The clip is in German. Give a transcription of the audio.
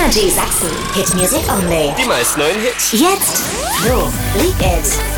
Energy Sachsen. Hit Music Only. Die meisten neuen Hits. Jetzt Flo, Leak It.